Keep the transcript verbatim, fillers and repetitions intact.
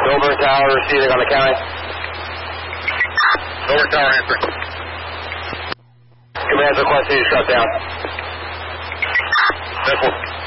Milburn Tower receiving on the county. Milburn Tower answering. Command requesting you shut down. Missile.